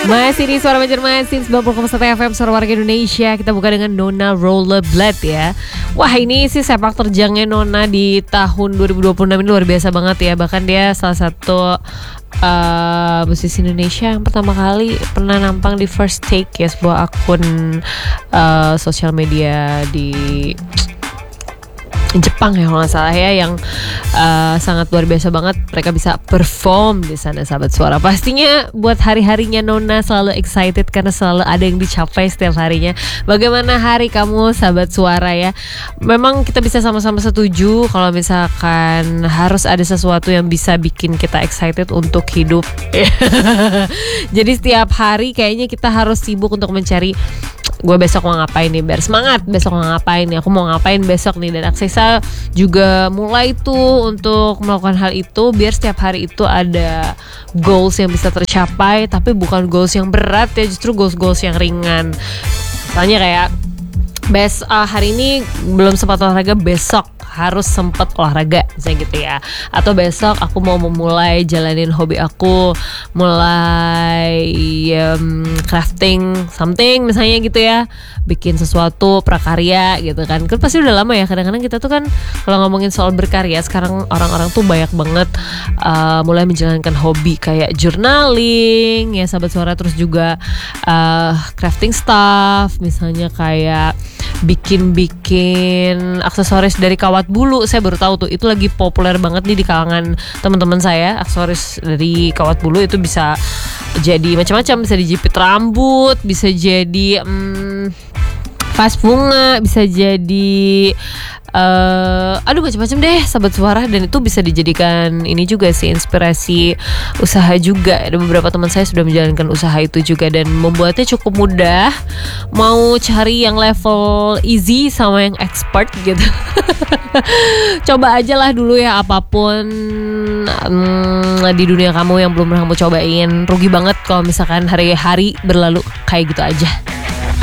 Masih di Suara Banjarmasin 90,1 FM Suara Warga Indonesia. Kita buka dengan Nona Rollerblade ya. Wah, ini sih sepak terjangnya Nona di tahun 2026 ini luar biasa banget ya. Bahkan dia salah satu musisi Indonesia yang pertama kali pernah nampang di First Take ya, sebuah akun sosial media di Jepang ya kalau nggak salah ya, yang sangat luar biasa banget. Mereka bisa perform di sana, sahabat suara. Pastinya buat hari-harinya Nona selalu excited karena selalu ada yang dicapai setiap harinya. Bagaimana hari kamu, sahabat suara ya? Memang kita bisa sama-sama setuju kalau misalkan harus ada sesuatu yang bisa bikin kita excited untuk hidup. Jadi setiap hari kayaknya kita harus sibuk untuk mencari, gue besok mau ngapain nih biar semangat, besok mau ngapain nih, aku mau ngapain besok nih. Dan Aksesa juga mulai tuh untuk melakukan hal itu biar setiap hari itu ada goals yang bisa tercapai, tapi bukan goals yang berat ya, justru goals yang ringan. Misalnya kayak hari ini belum sempat olahraga, besok harus sempet olahraga misalnya gitu ya. Atau besok aku mau memulai jalanin hobi aku, mulai crafting something misalnya gitu ya, bikin sesuatu prakarya gitu kan. Kan pasti udah lama ya, kadang-kadang kita tuh kan kalau ngomongin soal berkarya sekarang orang-orang tuh banyak banget mulai menjalankan hobi kayak journaling ya, sahabat suara. Terus juga crafting stuff, misalnya kayak bikin aksesoris dari kawat bulu. Saya baru tahu tuh itu lagi populer banget nih di kalangan teman-teman saya. Aksesoris dari kawat bulu itu bisa jadi macam-macam, bisa dijepit rambut, bisa jadi vas bunga, bisa jadi macam-macam deh, sahabat suara. Dan itu bisa dijadikan ini juga sih, inspirasi usaha juga. Ada beberapa teman saya sudah menjalankan usaha itu juga dan membuatnya cukup mudah. Mau cari yang level easy sama yang expert gitu. Coba aja lah dulu ya, apapun di dunia kamu yang belum pernah kamu cobain. Rugi banget kalau misalkan hari-hari berlalu kayak gitu aja.